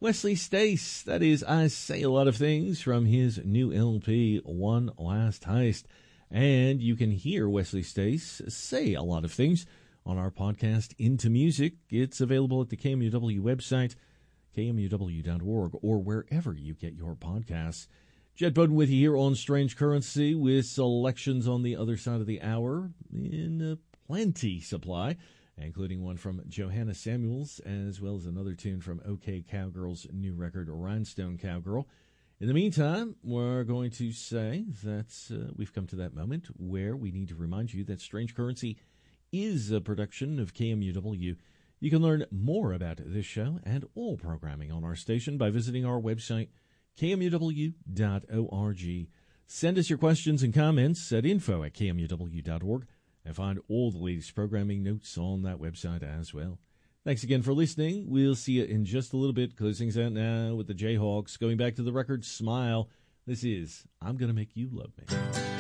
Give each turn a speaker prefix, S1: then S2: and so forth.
S1: Wesley Stace, that is I Say a Lot of Things from his new LP, One Last Heist. And you can hear Wesley Stace say a lot of things on our podcast, Into Music. It's available at the KMUW website, kmuw.org, or wherever you get your podcasts. Jed Bowden with you here on Strange Currency with selections on the other side of the hour in plenty supply, including one from Johanna Samuels, as well as another tune from OK Cowgirl's new record, Rhinestone Cowgirl. In the meantime, we're going to say that we've come to that moment where we need to remind you that Strange Currency is a production of KMUW. You can learn more about this show and all programming on our station by visiting our website, kmuw.org. Send us your questions and comments at info@kmuw.org and find all the latest programming notes on that website as well. Thanks again for listening. We'll see you in just a little bit. Closing's out now with the Jayhawks. Going back to the record Smile. This is I'm Gonna Make You Love Me.